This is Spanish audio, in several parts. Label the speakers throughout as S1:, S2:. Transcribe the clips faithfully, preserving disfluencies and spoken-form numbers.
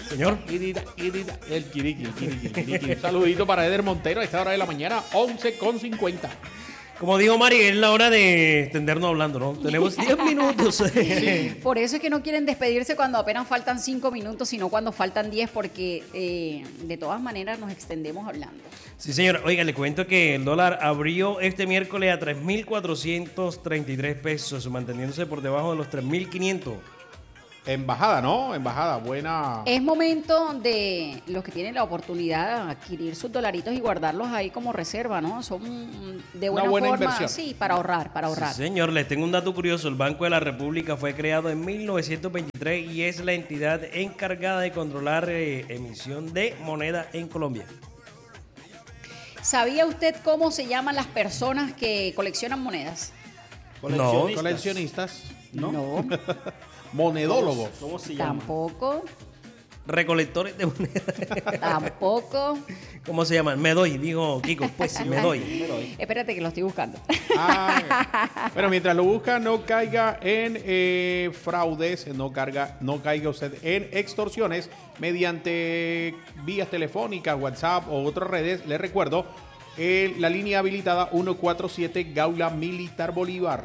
S1: Señor.
S2: Quirita, quirita, el quiriqui, el quiriqui, el quiriqui. Un saludito para Eder Montero a esta hora de la mañana, once con cincuenta.
S1: Como dijo Mari, es la hora de extendernos hablando, ¿no? Tenemos diez minutos.
S3: Sí. Por eso es que no quieren despedirse cuando apenas faltan cinco minutos, sino cuando faltan diez, porque eh, de todas maneras nos extendemos hablando.
S1: Sí, señor. Oiga, le cuento que el dólar abrió este miércoles a tres mil cuatrocientos treinta y tres pesos, manteniéndose por debajo de los tres mil quinientos.
S2: Embajada, ¿no? Embajada, buena.
S3: Es momento de los que tienen la oportunidad de adquirir sus dolaritos y guardarlos ahí como reserva, ¿no? Son de buena,
S2: Una buena
S3: forma,
S2: inversión.
S3: sí, para ahorrar, para ahorrar.
S1: Sí, señor, les tengo un dato curioso. El Banco de la República fue creado en mil novecientos veintitrés y es la entidad encargada de controlar eh, emisión de moneda en Colombia.
S3: ¿Sabía usted cómo se llaman las personas que coleccionan monedas?
S1: No.
S2: Coleccionistas, ¿no?
S3: No,
S2: Monedólogos.
S4: ¿Cómo se llama?
S3: tampoco,
S1: Recolectores de moneda.
S3: tampoco.
S1: ¿Cómo se llaman? Me doy, dijo Kiko. Pues sí, me doy.
S3: Espérate que lo estoy buscando.
S2: Ah, bueno, mientras lo busca, no caiga en eh, fraudes, no, carga, no caiga usted en extorsiones mediante vías telefónicas, WhatsApp o otras redes. Les recuerdo, eh, la línea habilitada ciento cuarenta y siete Gaula Militar Bolívar.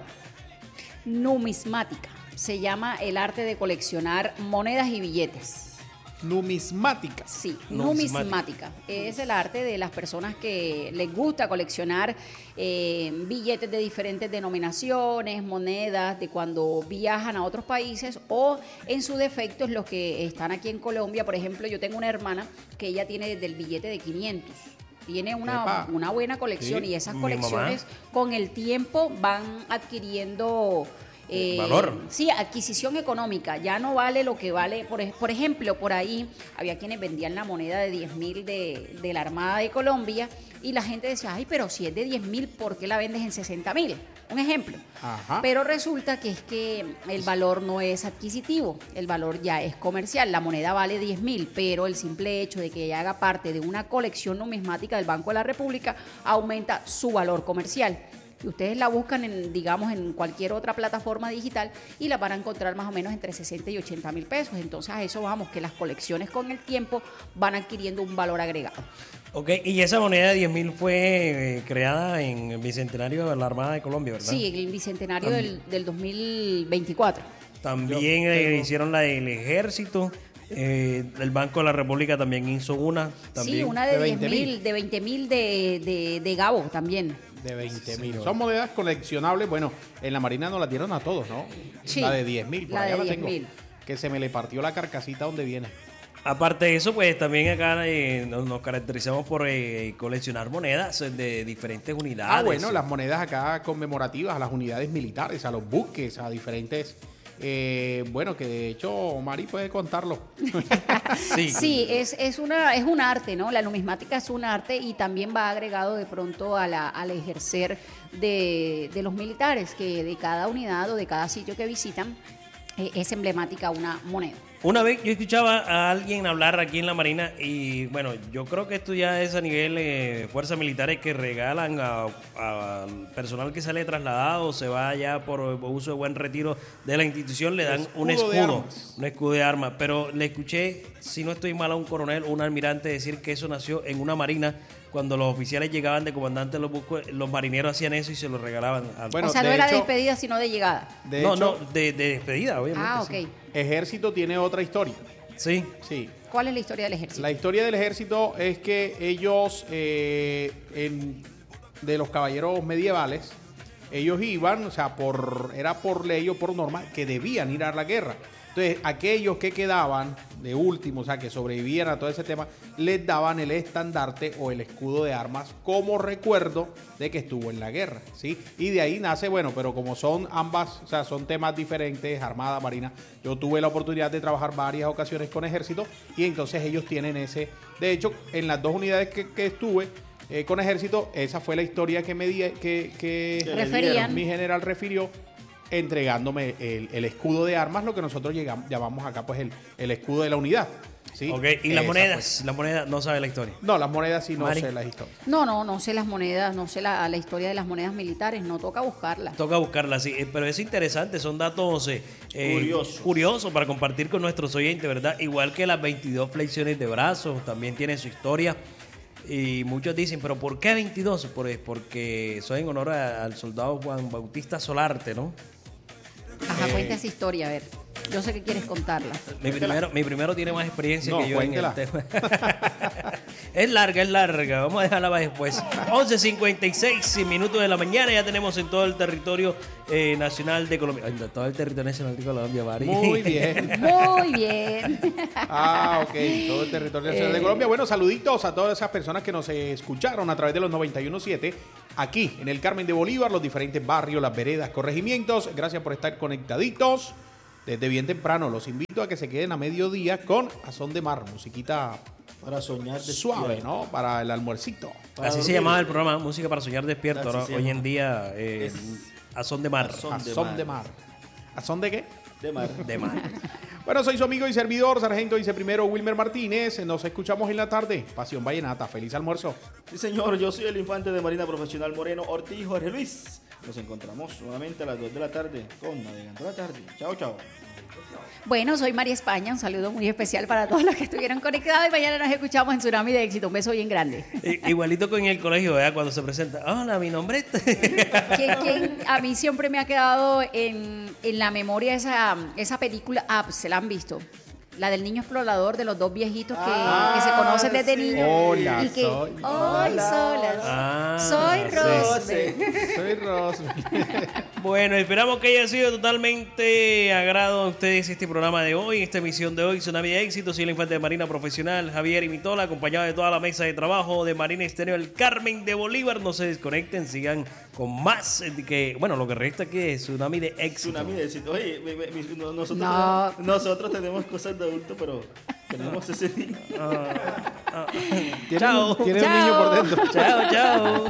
S3: Numismática. Se llama el arte de coleccionar monedas y billetes.
S2: Numismática.
S3: Sí,
S1: Numismática.
S3: numismática. Es el arte de las personas que les gusta coleccionar eh, billetes de diferentes denominaciones, monedas de cuando viajan a otros países o en su defecto los que están aquí en Colombia. Por ejemplo, yo tengo una hermana que ella tiene desde el billete de quinientos. Tiene una,
S2: Epa.
S3: una buena colección
S2: Sí,
S3: y esas
S1: mi
S3: colecciones con el tiempo van adquiriendo... Eh,
S1: Valor.
S3: Sí, adquisición económica. Ya no vale lo que vale. Por, ej- por ejemplo, por ahí había quienes vendían la moneda de diez mil de, de la Armada de Colombia y la gente decía, ay, pero si es de diez mil, ¿por qué la vendes en sesenta mil? Un ejemplo.
S2: Ajá.
S3: Pero resulta que es que el valor no es adquisitivo, el valor ya es comercial. La moneda vale diez mil, pero el simple hecho de que ella haga parte de una colección numismática del Banco de la República aumenta su valor comercial. Y ustedes la buscan en, digamos, en cualquier otra plataforma digital y la van a encontrar más o menos entre sesenta y ochenta mil pesos. Entonces a eso vamos, que las colecciones con el tiempo van adquiriendo un valor agregado.
S1: Ok, y esa moneda de diez mil fue eh, creada en el Bicentenario de la Armada de Colombia, ¿verdad?
S3: Sí, el bicentenario del, del dos mil veinticuatro.
S1: También eh, hicieron la del Ejército. Eh, el Banco de la República también hizo una. También.
S3: Sí, una
S2: de
S3: de diez
S2: veinte mil.
S3: mil, de veinte mil de, de, de Gabo también.
S2: De veinte mil.
S1: señor.
S2: Son monedas coleccionables. Bueno, en la Marina nos la dieron a todos, ¿no?
S3: Sí.
S2: La de diez mil, por
S3: La
S2: allá
S3: de
S2: la
S3: diez
S2: tengo.
S3: mil.
S2: Que se me le partió la carcasita donde viene.
S1: Aparte de eso, pues también acá eh, nos, nos caracterizamos por eh, coleccionar monedas de diferentes unidades.
S2: Ah, bueno, las monedas acá conmemorativas a las unidades militares, a los buques, a diferentes... Eh, bueno, que de hecho Mari puede contarlo.
S1: Sí.
S3: Sí, es, es, una, es un arte, ¿no? La numismática es un arte y también va agregado de pronto a la, al ejercer de, de los militares, que de cada unidad o de cada sitio que visitan eh, es emblemática una moneda.
S1: Una vez yo escuchaba a alguien hablar aquí en la Marina y bueno, yo creo que esto ya es a nivel eh, fuerzas militares que regalan a, a personal que sale trasladado, se va ya por uso de buen retiro de la institución, le dan un
S2: Escudo de
S1: escudo,
S2: armas.
S1: un escudo de armas. Pero le escuché, si no estoy mal, a un coronel o un almirante decir que eso nació en una marina. Cuando los oficiales llegaban de comandante los buques, los marineros hacían eso y se lo regalaban a...
S2: Bueno,
S3: o sea, no
S2: de
S3: era
S2: hecho-
S3: de despedida, sino de llegada.
S2: De
S1: no,
S2: hecho,
S1: no, de, de despedida, obviamente.
S3: Ah,
S1: sí.
S3: ok.
S2: Ejército tiene otra historia.
S1: Sí.
S2: Sí.
S3: ¿Cuál es la historia del ejército?
S2: La historia del ejército es que ellos, eh, en- de los caballeros medievales, ellos iban, o sea, por era por ley o por norma, que debían ir a la guerra. Entonces, aquellos que quedaban de último, o sea, que sobrevivían a todo ese tema, les daban el estandarte o el escudo de armas como recuerdo de que estuvo en la guerra, ¿sí? Y de ahí nace, bueno, pero como son ambas, o sea, son temas diferentes, Armada, Marina, yo tuve la oportunidad de trabajar varias ocasiones con Ejército y entonces ellos tienen ese, de hecho, en las dos unidades que, que estuve eh, con Ejército, esa fue la historia que me di, que, que
S3: Que referían.
S2: mi general refirió, entregándome el, el escudo de armas, lo que nosotros llegamos, llamamos acá pues el, el escudo de la unidad. ¿sí?
S1: Ok, y las
S2: Esa
S1: monedas,
S2: fue.
S1: las monedas no sabe la historia.
S2: No, las monedas sí no
S1: Mari.
S2: sé las historias.
S3: No, no, no sé las monedas, no sé la, la historia de las monedas militares, no toca buscarla.
S1: Toca buscarla, sí, eh, pero es interesante, son datos eh, eh,
S4: Curiosos.
S1: curiosos para compartir con nuestros oyentes, ¿verdad? Igual que las veintidós flexiones de brazos, también tienen su historia. Y muchos dicen, ¿pero por qué veintidós? Por- Porque son en honor a- al soldado Juan Bautista Solarte, ¿no?
S3: Ajá,
S2: Eh.
S3: cuenta esa historia, a ver. Yo sé que quieres contarla.
S1: Mi primero, mi primero tiene más experiencia
S2: No,
S1: que yo
S2: cuéntela.
S1: en el tema. Es larga, es larga. Vamos a dejarla para después. once cincuenta y seis minutos de la mañana. Ya tenemos en todo el territorio eh, nacional de Colombia. Ay, todo el territorio nacional de Colombia, Mari.
S2: Muy bien.
S3: Muy bien.
S2: Ah, ok. Todo el territorio nacional de
S3: Eh.
S2: Colombia. Bueno, saluditos a todas esas personas que nos eh, escucharon a través de los noventa y uno punto siete aquí en el Carmen de Bolívar, los diferentes barrios, las veredas, corregimientos. Gracias por estar conectaditos desde bien temprano. Los invito a que se queden a mediodía con A Son de Mar, musiquita
S4: Para soñar
S2: suave,
S4: despierto.
S2: ¿no? Para el almuercito.
S4: Para
S1: Así se
S4: dormir.
S1: llamaba el programa, Música para Soñar Despierto.
S4: Así
S1: ¿no?
S4: se
S1: Hoy
S4: llama.
S1: en día, eh,
S4: Es-
S1: a son de mar.
S4: A son
S2: A
S4: de
S2: Son
S4: Mar.
S2: de Mar. ¿A Son de qué?
S4: De mar.
S1: De mar.
S2: Bueno, soy su amigo y servidor, sargento viceprimero Wilmer Martínez. Nos escuchamos en la tarde. Pasión Vallenata. Feliz almuerzo.
S4: Sí, señor, yo soy el infante de Marina Profesional Moreno Ortiz Jorge Luis. Nos encontramos nuevamente a las dos de la tarde con Navegando la Tarde. Chao, chao.
S3: Bueno, soy María España, un saludo muy especial para todos los que estuvieron conectados y mañana nos escuchamos en Tsunami de Éxito. Un beso bien grande.
S1: I- Igualito con el colegio, ¿verdad? Cuando se presenta. Hola, mi nombre es.
S3: ¿Quién- quién- a mí siempre me ha quedado en, en la memoria esa, esa película, ah, ¿se la han visto? La del niño explorador, de los dos viejitos que,
S4: Ah,
S3: que se conocen desde
S4: sí.
S3: niños.
S2: Hola,
S3: y que,
S2: soy-
S3: Hoy solas.
S1: Ah,
S3: soy
S1: sí.
S3: Rosbe.
S2: Soy Ros.
S1: Bueno, esperamos que haya sido totalmente agrado a ustedes este programa de hoy, esta emisión de hoy, Tsunami de Éxito. Soy el infante de Marina Profesional, Javier Imitola, acompañado de toda la mesa de trabajo de Marina Estéreo, el Carmen de Bolívar. No se desconecten, sigan con más, eh, que bueno, lo que resta aquí es Tsunami de Éxito.
S4: Tsunami de éxito. Oye, me- me- mi- no- nosotros,
S3: No.
S4: tenemos, nosotros tenemos cosas de adulto, pero tenemos ese día.
S1: Ah, ah.
S2: Tiene
S1: Chao.
S2: un- tiene un
S3: Chao.
S2: niño por dentro.
S1: Chao, chao.